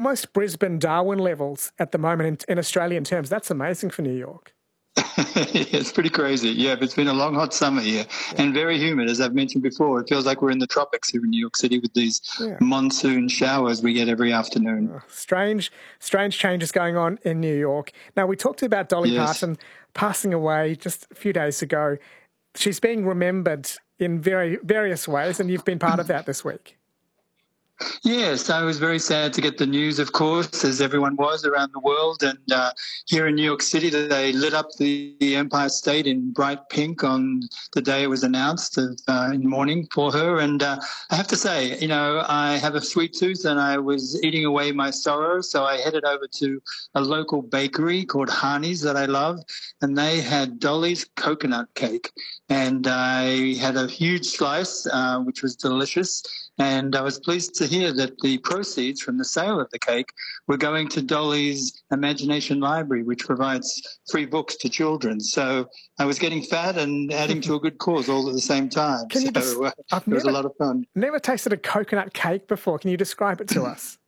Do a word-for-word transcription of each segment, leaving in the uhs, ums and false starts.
almost Brisbane Darwin levels at the moment in, in Australian terms. That's amazing for New York. It's pretty crazy. Yeah, but it's been a long, hot summer here yeah. and very humid, as I've mentioned before. It feels like we're in the tropics here in New York City with these yeah. monsoon showers we get every afternoon. Oh, strange, strange changes going on in New York. Now, we talked about Dolly yes. Parton passing away just a few days ago. She's being remembered in very various ways, and you've been part of that this week. Yes, I was very sad to get the news, of course, as everyone was around the world. And uh, here in New York City, they lit up the, the Empire State in bright pink on the day it was announced of, uh, in mourning for her. And uh, I have to say, you know, I have a sweet tooth and I was eating away my sorrow. So I headed over to a local bakery called Harney's that I love. And they had Dolly's coconut cake. And I had a huge slice, uh, which was delicious. And I was pleased to hear that the proceeds from the sale of the cake were going to Dolly's Imagination Library, which provides free books to children. So I was getting fat and adding to a good cause all at the same time. Can you so just, uh, I've it was never, a lot of fun. Never tasted a coconut cake before. Can you describe it to us?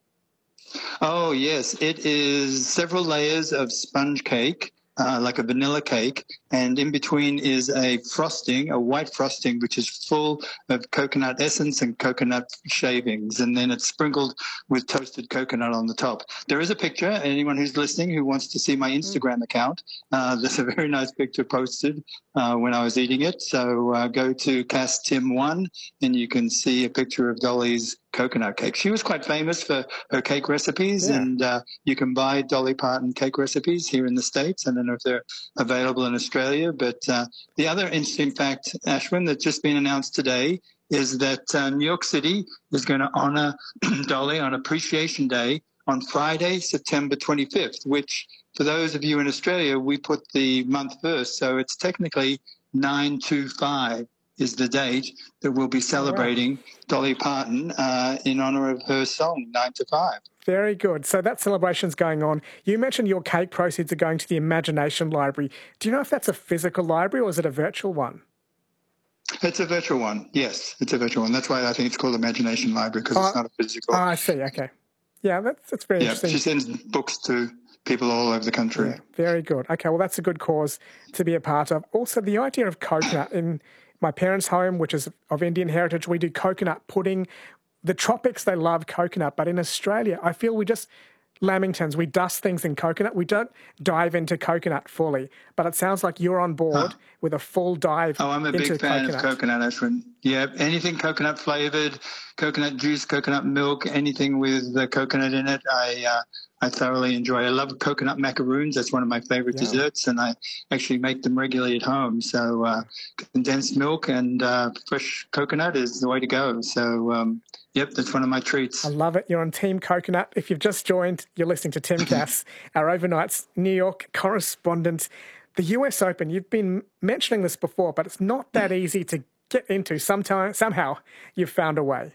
Oh, yes. It is several layers of sponge cake. Uh, like a vanilla cake, and in between is a frosting, a white frosting, which is full of coconut essence and coconut shavings, and then it's sprinkled with toasted coconut on the top. There is a picture. Anyone who's listening who wants to see my Instagram account, uh, there's a very nice picture posted uh, when I was eating it. So uh, go to Cass Tim one, and you can see a picture of Dolly's coconut cake. She was quite famous for her cake recipes, yeah. and uh, you can buy Dolly Parton cake recipes here in the States. I don't know if they're available in Australia, but uh, the other interesting fact, Ashwin, that's just been announced today is that uh, New York City is going to honor Dolly on Appreciation Day on Friday, September twenty-fifth, which for those of you in Australia, we put the month first, so it's technically nine two five. Is the date that we'll be celebrating oh, wow. Dolly Parton uh, in honour of her song, nine to five. Very good. So that celebration's going on. You mentioned your cake proceeds are going to the Imagination Library. Do you know if that's a physical library or is it a virtual one? It's a virtual one, yes. It's a virtual one. That's why I think it's called Imagination Library, because oh, it's not a physical. Oh, I see. Okay. Yeah, that's, that's very yeah, interesting. She sends books to people all over the country. Yeah, very good. Okay, well, that's a good cause to be a part of. Also, the idea of coconut in my parents' home, which is of Indian heritage, we do coconut pudding. The tropics, they love coconut. But in Australia, I feel we just, Lamingtons, we dust things in coconut. We don't dive into coconut fully. But it sounds like you're on board huh. with a full dive into coconut. Oh, I'm a big fan coconut. of coconut, Ashwin. Yeah, anything coconut flavoured, coconut juice, coconut milk, anything with the coconut in it, I uh, I thoroughly enjoy. I love coconut macaroons. That's one of my favourite yeah. desserts, and I actually make them regularly at home. So uh, condensed milk and uh, fresh coconut is the way to go. So, um, yep, that's one of my treats. I love it. You're on Team Coconut. If you've just joined, you're listening to Tim Cass, our overnight New York correspondent. The U S Open, you've been mentioning this before, but it's not that easy to get into. Sometime, somehow you've found a way.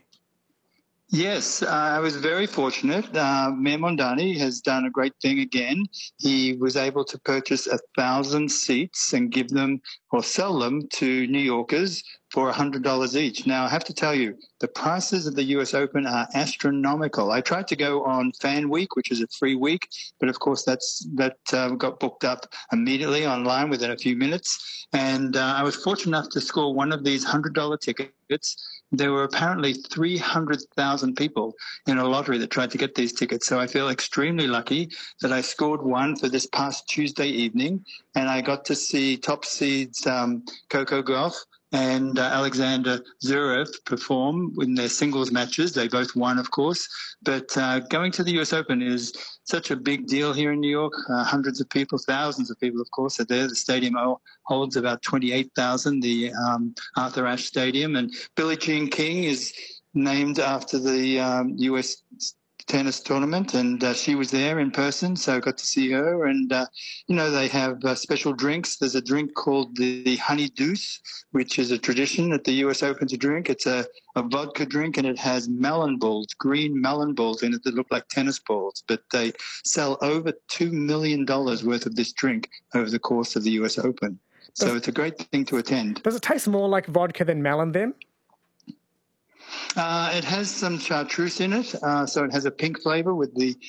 Yes, uh, I was very fortunate. Uh, Mayor Mondani has done a great thing again. He was able to purchase a thousand seats and give them or sell them to New Yorkers for one hundred dollars each. Now, I have to tell you, the prices of the U S Open are astronomical. I tried to go on Fan Week, which is a free week, but of course that's that uh, got booked up immediately online within a few minutes. And uh, I was fortunate enough to score one of these one hundred dollars tickets. There were apparently three hundred thousand people in a lottery that tried to get these tickets. So I feel extremely lucky that I scored one for this past Tuesday evening, and I got to see top seeds um, Coco Gauff and uh, Alexander Zverev perform in their singles matches. They both won, of course. But uh, going to the U S Open is such a big deal here in New York. Uh, hundreds of people, thousands of people, of course, are there. The stadium holds about twenty-eight thousand, the um, Arthur Ashe Stadium. And Billie Jean King is named after the um, U S tennis tournament, and uh, she was there in person, so I got to see her. And uh, you know, they have uh, special drinks. There's a drink called the, the Honey Deuce, which is a tradition at the U S Open to drink. It's a, a vodka drink, and it has melon balls, green melon balls in it that look like tennis balls. But they sell over two million dollars worth of this drink over the course of the U S Open. So does, it's a great thing to attend. Does it taste more like vodka than melon then? Uh, it has some chartreuse in it, uh, so it has a pink flavour with the